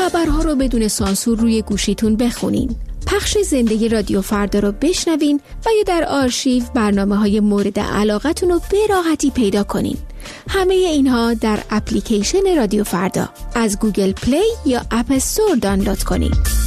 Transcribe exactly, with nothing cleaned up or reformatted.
خبرها رو بدون سانسور روی گوشیتون بخونین، پخش زنده رادیو فردا رو بشنوین و یا در آرشیو برنامه‌های مورد علاقتون رو به راحتی پیدا کنین. همه اینها در اپلیکیشن رادیو فردا از گوگل پلی یا اپ استور دانلود کنین.